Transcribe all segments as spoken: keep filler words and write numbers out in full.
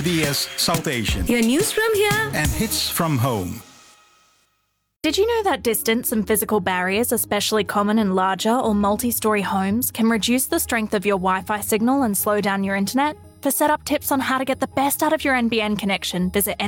B S South Asian. Your news from here And hits from home. Did you know that distance and physical barriers, especially common in larger or multi-story homes, can reduce the strength of your Wi-Fi signal and slow down your internet? For setup tips on how to get the best out of your N B N connection, visit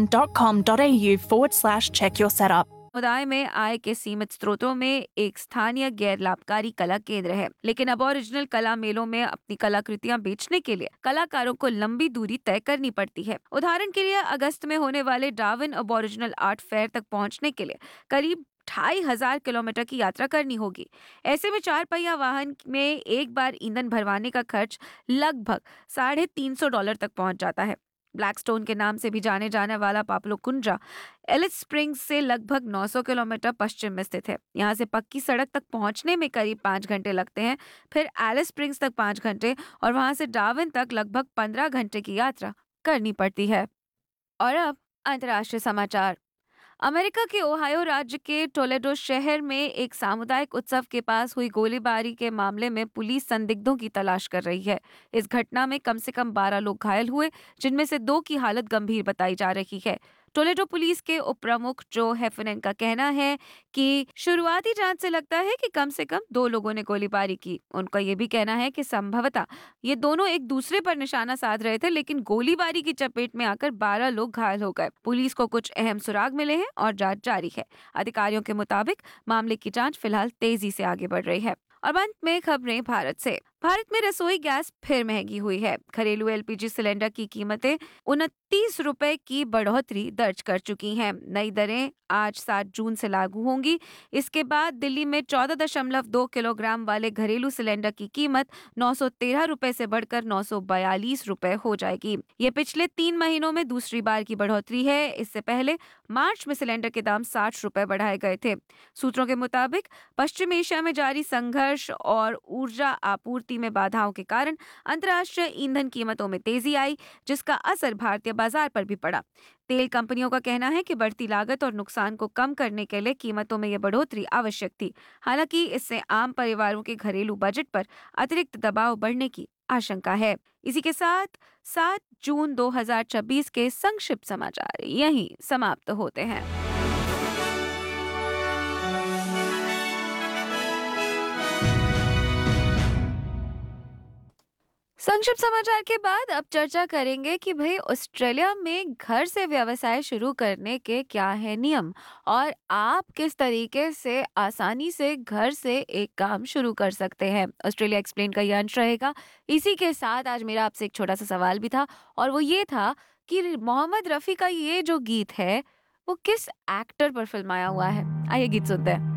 nbn.com.au forward slash check your setup. समुदाय में आय के सीमित स्रोतों में एक स्थानीय गैर लाभकारी कला केंद्र है, लेकिन अब ओरिजिनल कला मेलों में अपनी कलाकृतियां बेचने के लिए कलाकारों को लंबी दूरी तय करनी पड़ती है। उदाहरण के लिए अगस्त में होने वाले डार्विन ओरिजिनल आर्ट फेयर तक पहुंचने के लिए करीब ढाई हजार किलोमीटर की यात्रा करनी होगी। ऐसे में चार पहिया वाहन में एक बार ईंधन भरवाने का खर्च लगभग साढ़े तीन सौ डॉलर तक पहुंच जाता है। ब्लैकस्टोन के नाम से भी जाने जाने वाला पाप्लो कुंड्रा एलिस स्प्रिंग्स से लगभग नौ सौ किलोमीटर पश्चिम में स्थित है। यहाँ से पक्की सड़क तक पहुँचने में करीब पाँच घंटे लगते हैं, फिर एलिस स्प्रिंग्स तक पाँच घंटे और वहाँ से डार्विन तक लगभग पंद्रह घंटे की यात्रा करनी पड़ती है। और अब अंतर्राष्ट्रीय समाचार। अमेरिका के ओहायो राज्य के टोलेडो शहर में एक सामुदायिक उत्सव के पास हुई गोलीबारी के मामले में पुलिस संदिग्धों की तलाश कर रही है। इस घटना में कम से कम बारह लोग घायल हुए, जिनमें से दो की हालत गंभीर बताई जा रही है। टोलेडो पुलिस के उप प्रमुख जो हेफनेन का कहना है कि शुरुआती जांच से लगता है कि कम से कम दो लोगों ने गोलीबारी की। उनका ये भी कहना है कि संभवतः ये दोनों एक दूसरे पर निशाना साध रहे थे, लेकिन गोलीबारी की चपेट में आकर बारह लोग घायल हो गए। पुलिस को कुछ अहम सुराग मिले हैं और जांच जारी है। अधिकारियों के मुताबिक मामले की जांच फिलहाल तेजी से आगे बढ़ रही है। और अंत में खबरें भारत से। भारत में रसोई गैस फिर महंगी हुई है। घरेलू एलपीजी सिलेंडर की कीमतें उनतीस रुपए की बढ़ोतरी दर्ज कर चुकी हैं। नई दरें आज सात जून से लागू होंगी। इसके बाद दिल्ली में चौदह दशमलव दो किलोग्राम वाले घरेलू सिलेंडर की कीमत नौ सौ तेरह रुपए से बढ़कर नौ सौ बयालीस रुपए हो जाएगी। ये पिछले तीन महीनों में दूसरी बार की बढ़ोतरी है। इससे पहले मार्च में सिलेंडर के दाम साठ रुपए बढ़ाए गए थे। सूत्रों के मुताबिक पश्चिम एशिया में जारी संघर्ष और ऊर्जा आपूर्ति में बाधाओं के कारण अंतर्राष्ट्रीय ईंधन कीमतों में तेजी आई, जिसका असर भारतीय बाजार पर भी पड़ा। तेल कंपनियों का कहना है कि बढ़ती लागत और नुकसान को कम करने के लिए कीमतों में यह बढ़ोतरी आवश्यक थी। हालांकि इससे आम परिवारों के घरेलू बजट पर अतिरिक्त दबाव बढ़ने की आशंका है। इसी के साथ सात जून दो हज़ार छब्बीस के संक्षिप्त समाचार यहीं समाप्त होते हैं। संक्षिप्त समाचार के बाद अब चर्चा करेंगे कि भाई ऑस्ट्रेलिया में घर से व्यवसाय शुरू करने के क्या है नियम और आप किस तरीके से आसानी से घर से एक काम शुरू कर सकते हैं। ऑस्ट्रेलिया एक्सप्लेन का ये अंश रहेगा। इसी के साथ आज मेरा आपसे एक छोटा सा सवाल भी था और वो ये था कि मोहम्मद रफ़ी का ये जो गीत है वो किस एक्टर पर फिल्माया हुआ है। आइए गीत सुनते हैं।